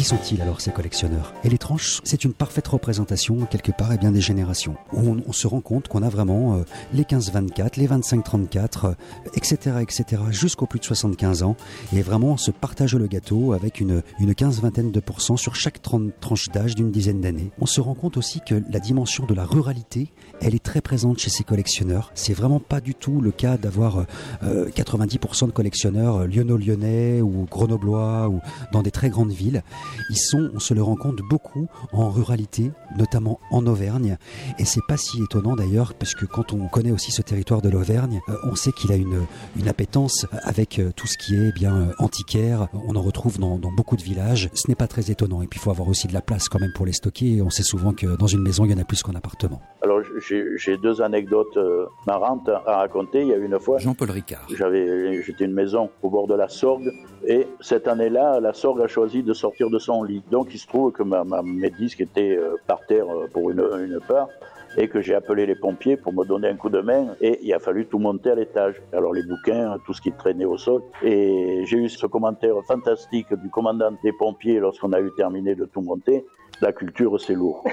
Qui sont-ils alors ces collectionneurs? Et les tranches, c'est une parfaite représentation quelque part des générations, où on se rend compte qu'on a vraiment les 15-24, les 25-34, etc., jusqu'au plus de 75 ans, et vraiment on se partage le gâteau avec une 15-vingtaine de % sur chaque tranche d'âge d'une dizaine d'années. On se rend compte aussi que la dimension de la ruralité, elle est très présente chez ces collectionneurs. C'est vraiment pas du tout le cas d'avoir 90% de collectionneurs lyonnais ou grenoblois ou dans des très grandes villes. Ils sont, on se le rend compte, beaucoup en ruralité, notamment en Auvergne, et c'est pas si étonnant d'ailleurs, parce que quand on connaît aussi ce territoire de l'Auvergne, on sait qu'il a une appétence avec tout ce qui est antiquaire. On en retrouve dans beaucoup de villages. Ce n'est pas très étonnant, et puis il faut avoir aussi de la place quand même pour les stocker, et on sait souvent que dans une maison il y en a plus qu'un appartement. Alors j'ai deux anecdotes marrantes à raconter. Il y a une fois, Jean-Paul Ricard. J'étais une maison au bord de la Sorgue, et cette année-là, la Sorgue a choisi de sortir de son lit. Donc il se trouve que mes disques étaient par terre pour une part, et que j'ai appelé les pompiers pour me donner un coup de main, et il a fallu tout monter à l'étage. Alors les bouquins, tout ce qui traînait au sol, et j'ai eu ce commentaire fantastique du commandant des pompiers lorsqu'on a eu terminé de tout monter: la culture c'est lourd.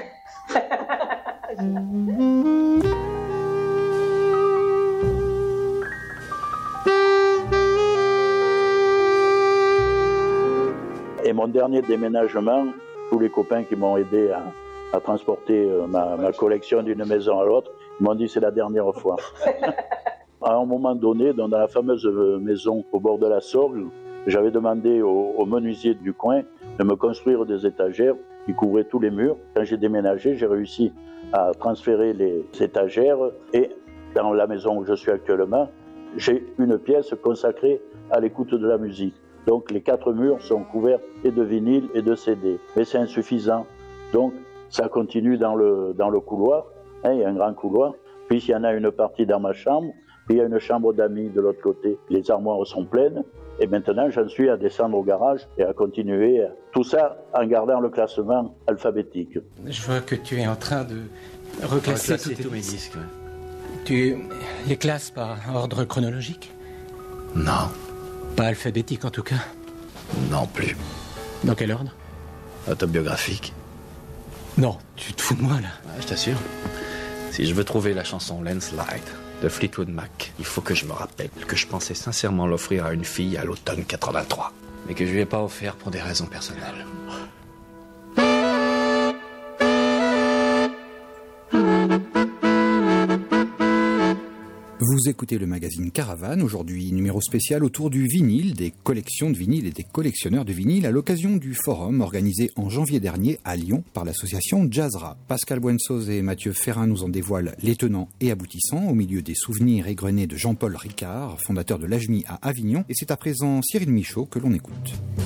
Et mon dernier déménagement, tous les copains qui m'ont aidé à transporter ma collection d'une maison à l'autre, ils m'ont dit c'est la dernière fois. À un moment donné, dans la fameuse maison au bord de la Sorgue, j'avais demandé au menuisier du coin de me construire des étagères qui couvraient tous les murs. Quand j'ai déménagé, j'ai réussi à transférer les étagères, et dans la maison où je suis actuellement, j'ai une pièce consacrée à l'écoute de la musique. Donc les 4 murs sont couverts et de vinyle et de CD. Mais c'est insuffisant. Donc ça continue dans le couloir. Il y a un grand couloir. Puis il y en a une partie dans ma chambre. Puis il y a une chambre d'amis de l'autre côté. Les armoires sont pleines. Et maintenant, j'en suis à descendre au garage et à continuer. Tout ça en gardant le classement alphabétique. Je vois que tu es en train de reclasser tous mes disques. Tu les classes par ordre chronologique? Non. Pas alphabétique en tout cas? Non plus. Dans quel ordre? Autobiographique. Non, tu te fous de moi là. Ouais, je t'assure. Si je veux trouver la chanson Landslide de Fleetwood Mac, il faut que je me rappelle que je pensais sincèrement l'offrir à une fille à l'automne 83, mais que je lui ai pas offert pour des raisons personnelles. Vous écoutez le magazine Caravane, aujourd'hui numéro spécial autour du vinyle, des collections de vinyle et des collectionneurs de vinyle à l'occasion du forum organisé en janvier dernier à Lyon par l'association Jazzra. Pascal Buensoz et Mathieu Ferrin nous en dévoilent les tenants et aboutissants au milieu des souvenirs égrenés de Jean-Paul Ricard, fondateur de l'AJMI à Avignon, et c'est à présent Cyril Michaud que l'on écoute.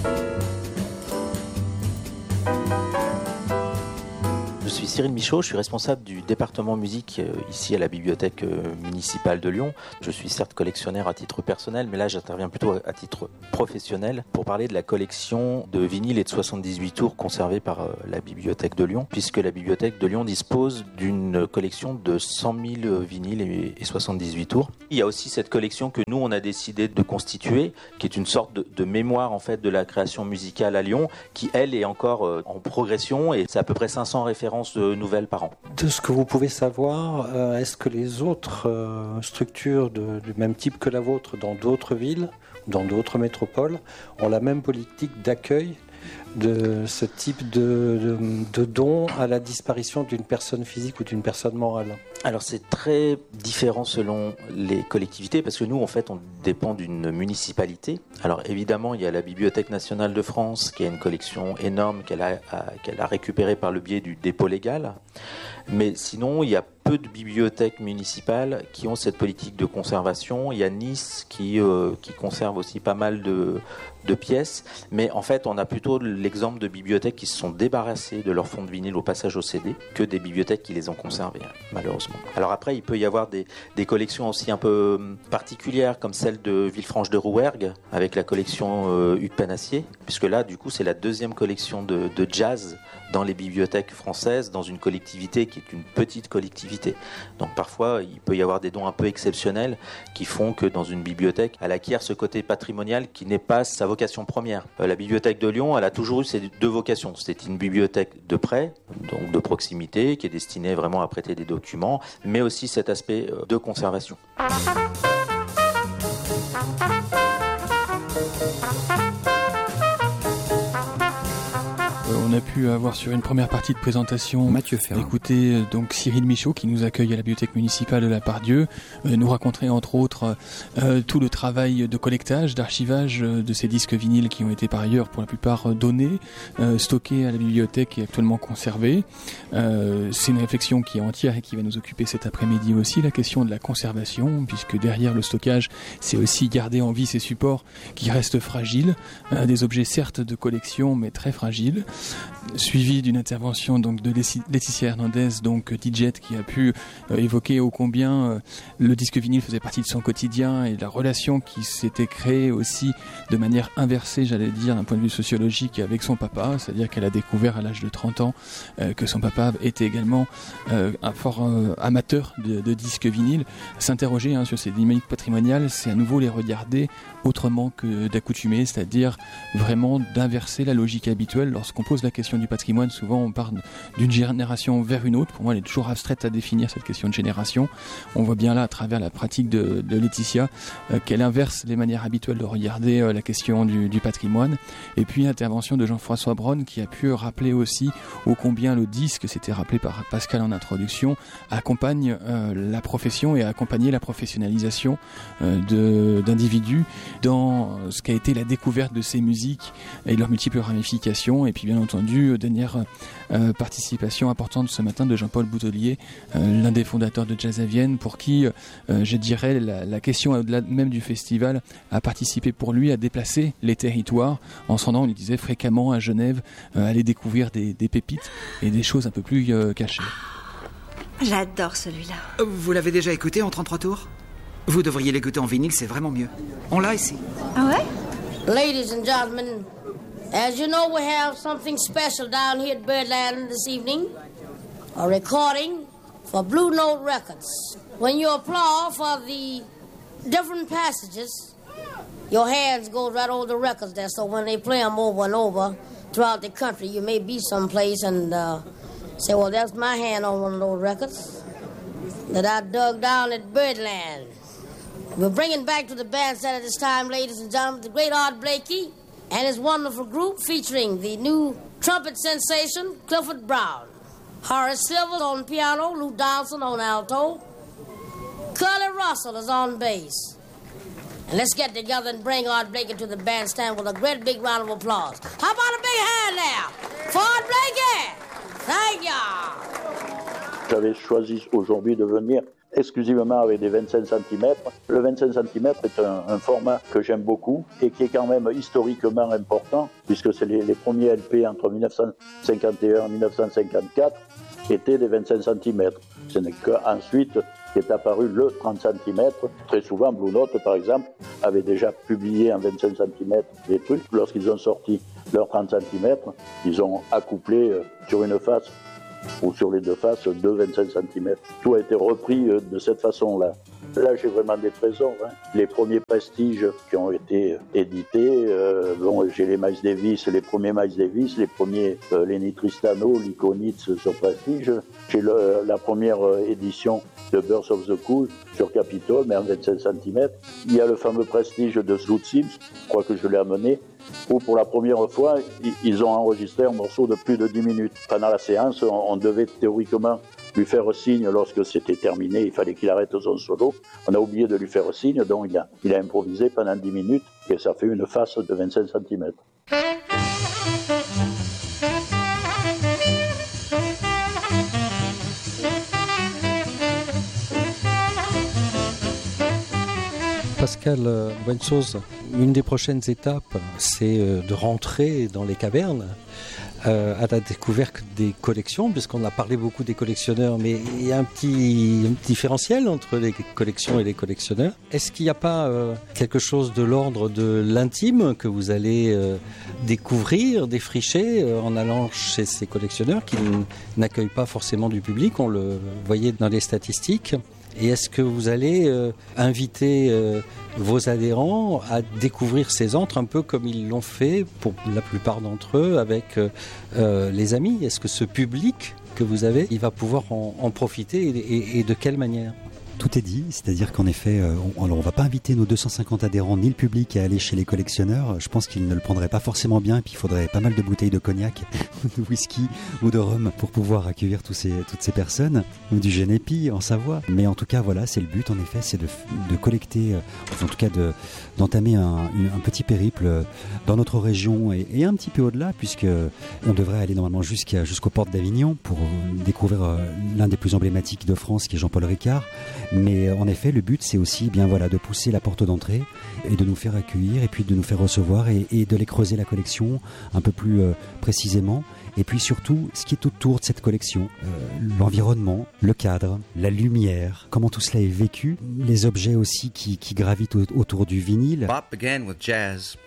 Je suis Cyril Michaud, je suis responsable du département musique ici à la bibliothèque municipale de Lyon. Je suis certes collectionneur à titre personnel, mais là j'interviens plutôt à titre professionnel pour parler de la collection de vinyles et de 78 tours conservés par la bibliothèque de Lyon, puisque la bibliothèque de Lyon dispose d'une collection de 100 000 vinyles et 78 tours. Il y a aussi cette collection que nous on a décidé de constituer, qui est une sorte de mémoire en fait de la création musicale à Lyon, qui elle est encore en progression, et c'est à peu près 500 références nouvelles par an. De ce que vous pouvez savoir, est-ce que les autres structures du même type que la vôtre dans d'autres villes, dans d'autres métropoles, ont la même politique d'accueil de ce type de don à la disparition d'une personne physique ou d'une personne morale? Alors c'est très différent selon les collectivités, parce que nous en fait on dépend d'une municipalité. Alors évidemment il y a la Bibliothèque nationale de France qui a une collection énorme qu'elle a récupérée par le biais du dépôt légal, mais sinon il y a peu de bibliothèques municipales qui ont cette politique de conservation. Il y a Nice qui conserve aussi pas mal de pièces, mais en fait on a plutôt l'exemple de bibliothèques qui se sont débarrassées de leur fonds de vinyle au passage au CD que des bibliothèques qui les ont conservées, malheureusement. Alors après, il peut y avoir des collections aussi un peu particulières, comme celle de Villefranche de Rouergue, avec la collection Hugues Panassier, puisque là, du coup, c'est la deuxième collection de jazz dans les bibliothèques françaises, dans une collectivité qui est une petite collectivité. Donc parfois, il peut y avoir des dons un peu exceptionnels qui font que dans une bibliothèque, elle acquiert ce côté patrimonial qui n'est pas sa vocation première. La bibliothèque de Lyon, elle a toujours eu ces deux vocations. C'est une bibliothèque de prêt, donc de proximité, qui est destinée vraiment à prêter des documents, mais aussi cet aspect de conservation. On a pu avoir sur une première partie de présentation écouter donc Cyril Michaud qui nous accueille à la bibliothèque municipale de la Part-Dieu, nous raconter entre autres tout le travail de collectage, d'archivage de ces disques vinyles qui ont été par ailleurs pour la plupart donnés, stockés à la bibliothèque et actuellement conservés. C'est une réflexion qui est entière et qui va nous occuper cet après-midi aussi, la question de la conservation, puisque derrière le stockage, c'est aussi garder en vie ces supports qui restent fragiles, des objets certes de collection mais très fragiles. Suivi d'une intervention donc de Laetitia Hernandez, donc DJ, qui a pu évoquer ô combien le disque vinyle faisait partie de son quotidien et la relation qui s'était créée aussi de manière inversée, j'allais dire, d'un point de vue sociologique avec son papa, c'est-à-dire qu'elle a découvert à l'âge de 30 ans que son papa était également un fort amateur de disques vinyles. S'interroger sur ces dynamiques patrimoniales, c'est à nouveau les regarder autrement que d'accoutumer, c'est-à-dire vraiment d'inverser la logique habituelle. Lorsqu'on pose la question du patrimoine, souvent on parle d'une génération vers une autre. Pour moi, elle est toujours abstraite à définir, cette question de génération. On voit bien là, à travers la pratique de Laetitia, qu'elle inverse les manières habituelles de regarder la question du patrimoine. Et puis l'intervention de Jean-François Braun, qui a pu rappeler aussi ô combien le disque, c'était rappelé par Pascal en introduction, accompagne la profession et a accompagné la professionnalisation d'individus dans ce qu'a été la découverte de ces musiques et leurs multiples ramifications. Et puis bien entendu, dernière participation importante ce matin de Jean-Paul Boutelier, l'un des fondateurs de Jazz à Vienne, pour qui, je dirais, la question au-delà même du festival a participé pour lui à déplacer les territoires en se rendant, on lui disait, fréquemment à Genève, aller découvrir des pépites et des choses un peu plus cachées. J'adore celui-là. Vous l'avez déjà écouté en 33 tours ? Vous devriez l'écouter en vinyle, c'est vraiment mieux. On l'a ici. Ah ouais? Ladies and gentlemen, as you know, we have something special down here at Birdland this evening. A recording for Blue Note Records. When you applaud for the different passages, your hands go right over the records there. So when they play them over and over throughout the country, you may be someplace and say, well, that's my hand on one of those records that I dug down at Birdland. We're bringing back to the bandstand at this time, ladies and gentlemen, the great Art Blakey and his wonderful group featuring the new trumpet sensation, Clifford Brown. Horace Silver on piano, Lou Donaldson on alto. Curly Russell is on bass. And let's get together and bring Art Blakey to the bandstand with a great big round of applause. How about a big hand now for Art Blakey? Thank you. J'avais choisi aujourd'hui de venir exclusivement avec des 25 cm. Le 25 cm est un format que j'aime beaucoup et qui est quand même historiquement important, puisque c'est les premiers LP entre 1951 et 1954 étaient des 25 cm. Ce n'est qu'ensuite qu'est apparu le 30 cm. Très souvent, Blue Note, par exemple, avait déjà publié en 25 cm des trucs. Lorsqu'ils ont sorti leurs 30 cm, ils ont accouplé sur une face ou sur les deux faces, 25 cm. Tout a été repris de cette façon-là. Là, j'ai vraiment des trésors. Les premiers prestiges qui ont été édités, j'ai les Miles Davis, les premiers Miles Davis, les premiers Lenny Tristano, l'Iconitz sur Prestige. J'ai la première édition de Birth of the Cool sur Capitol, mais en 25 cm. Il y a le fameux Prestige de Zoot Sims, je crois que je l'ai amené, où pour la première fois, ils ont enregistré un morceau de plus de 10 minutes. Pendant la séance, on devait théoriquement lui faire signe lorsque c'était terminé, il fallait qu'il arrête son solo. On a oublié de lui faire signe, donc il a improvisé pendant 10 minutes et ça fait une face de 25 cm. Pascal Buensoz, une des prochaines étapes, c'est de rentrer dans les cavernes à la découverte des collections, puisqu'on a parlé beaucoup des collectionneurs, mais il y a un petit différentiel entre les collections et les collectionneurs. Est-ce qu'il n'y a pas quelque chose de l'ordre de l'intime que vous allez découvrir, défricher en allant chez ces collectionneurs qui n'accueillent pas forcément du public, on le voyait dans les statistiques? Et est-ce que vous allez inviter vos adhérents à découvrir ces antres un peu comme ils l'ont fait pour la plupart d'entre eux avec les amis? Est-ce que ce public que vous avez, il va pouvoir en profiter et de quelle manière? Tout est dit, c'est-à-dire qu'en effet, on va pas inviter nos 250 adhérents ni le public à aller chez les collectionneurs. Je pense qu'ils ne le prendraient pas forcément bien, et puis il faudrait pas mal de bouteilles de cognac, de whisky ou de rhum pour pouvoir accueillir toutes ces personnes, ou du Genépi en Savoie. Mais en tout cas, voilà, c'est le but, en effet, c'est de collecter, en tout cas d'entamer un petit périple dans notre région et un petit peu au-delà, puisque on devrait aller normalement jusqu'aux portes d'Avignon pour découvrir l'un des plus emblématiques de France, qui est Jean-Paul Ricard. Mais en effet, le but, c'est aussi de pousser la porte d'entrée et de nous faire accueillir et puis de nous faire recevoir et de les creuser la collection un peu plus précisément. Et puis surtout, ce qui est autour de cette collection, l'environnement, le cadre, la lumière, comment tout cela est vécu, les objets aussi qui gravitent autour du vinyle. Bop began with jazz,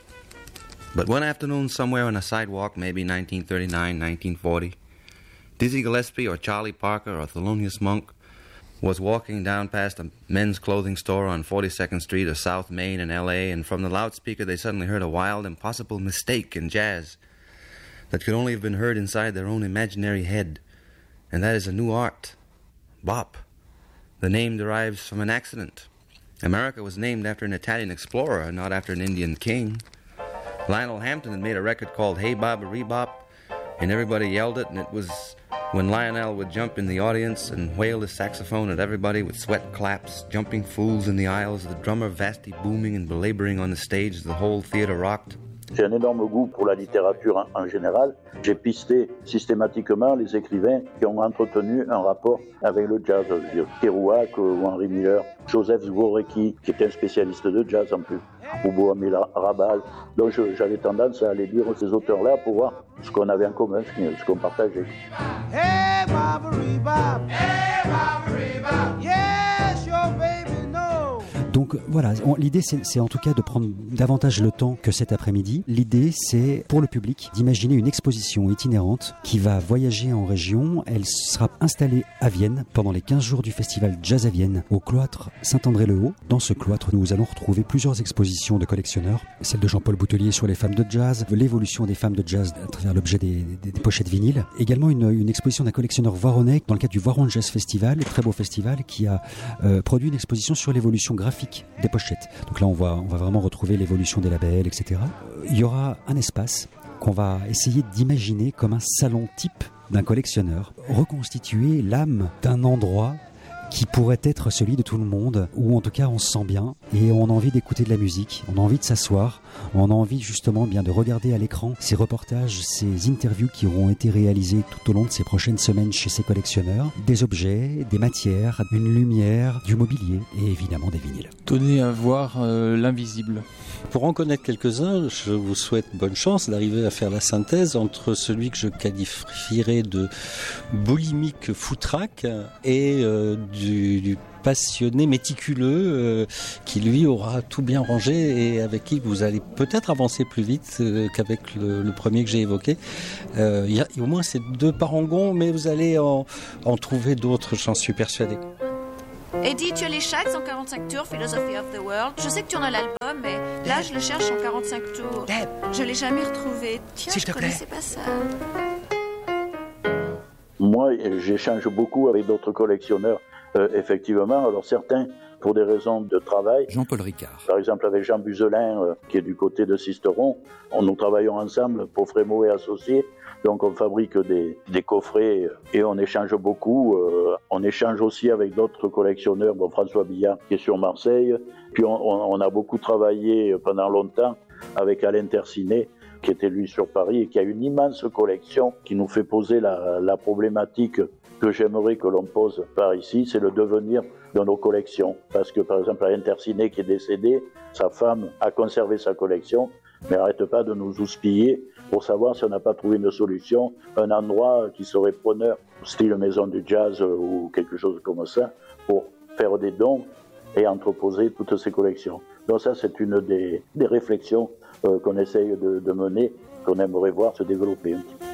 but one afternoon somewhere on a sidewalk, maybe 1939, 1940, Dizzy Gillespie or Charlie Parker or Thelonious Monk was walking down past a men's clothing store on 42nd Street of South Main in L.A., and from the loudspeaker they suddenly heard a wild, impossible mistake in jazz that could only have been heard inside their own imaginary head. And that is a new art, bop. The name derives from an accident. America was named after an Italian explorer, not after an Indian king. Lionel Hampton had made a record called Hey Bob a Rebop, and everybody yelled it, and it was when Lionel would jump in the audience and wail his saxophone at everybody with sweat claps, jumping fools in the aisles, the drummer vastly booming and belaboring on the stage, the whole theater rocked. J'ai un énorme goût pour la littérature en général. J'ai pisté systématiquement les écrivains qui ont entretenu un rapport avec le jazz. Kerouac ou Henry Miller, Joseph Zworecki, qui était un spécialiste de jazz en plus, ou Bohème Rabal. Donc j'avais tendance à aller lire ces auteurs-là pour voir ce qu'on avait en commun, ce qu'on partageait. Hey, Baba Rebop. Hey, Baba Rebop. Yes, your baby knows. Donc voilà, l'idée c'est en tout cas de prendre davantage le temps que cet après-midi. L'idée c'est pour le public d'imaginer une exposition itinérante qui va voyager en région. Elle sera installée à Vienne pendant les 15 jours du festival Jazz à Vienne au cloître Saint-André-le-Haut. Dans ce cloître, nous allons retrouver plusieurs expositions de collectionneurs. Celle de Jean-Paul Boutelier sur les femmes de jazz, l'évolution des femmes de jazz à travers l'objet des pochettes vinyles. Également une exposition d'un collectionneur voironnais dans le cadre du Voiron Jazz Festival, très beau festival, qui a produit une exposition sur l'évolution graphique des pochettes. Donc là, on va vraiment retrouver l'évolution des labels, etc. Il y aura un espace qu'on va essayer d'imaginer comme un salon type d'un collectionneur, reconstituer l'âme d'un endroit qui pourrait être celui de tout le monde, où en tout cas on se sent bien et on a envie d'écouter de la musique, on a envie de s'asseoir, on a envie justement bien de regarder à l'écran ces reportages, ces interviews qui auront été réalisées tout au long de ces prochaines semaines chez ces collectionneurs, des objets, des matières, une lumière, du mobilier et évidemment des vinyles. Donner à voir l'invisible. Pour en connaître quelques-uns, je vous souhaite bonne chance d'arriver à faire la synthèse entre celui que je qualifierais de boulimique foutraque et du passionné méticuleux qui lui aura tout bien rangé et avec qui vous allez peut-être avancer plus vite qu'avec le premier que j'ai évoqué. Il y a au moins ces deux parangons, mais vous allez en trouver d'autres, j'en suis persuadé. Eddie, tu as les Shags en 45 tours, Philosophy of the World. Je sais que tu en as l'album, mais là, je le cherche en 45 tours. Deb. Je l'ai jamais retrouvé. Tiens, S'il je te plaît. connaissais pas ça. Moi, j'échange beaucoup avec d'autres collectionneurs, effectivement. Alors certains, pour des raisons de travail. Jean-Paul Ricard. Par exemple, avec Jean Buzelin, qui est du côté de Sisteron. Nous travaillons ensemble pour Frémaux et Associés. Donc on fabrique des coffrets et on échange beaucoup. On échange aussi avec d'autres collectionneurs, bon, François Billard qui est sur Marseille. Puis on a beaucoup travaillé pendant longtemps avec Alain Tercinet qui était lui sur Paris et qui a une immense collection qui nous fait poser la problématique que j'aimerais que l'on pose par ici, c'est le devenir de nos collections. Parce que par exemple Alain Tercinet qui est décédé, sa femme a conservé sa collection mais n'arrête pas de nous houspiller pour savoir si on n'a pas trouvé une solution, un endroit qui serait preneur, style maison du jazz ou quelque chose comme ça, pour faire des dons et entreposer toutes ces collections. Donc ça, c'est une des réflexions qu'on essaye de mener, qu'on aimerait voir se développer un petit peu.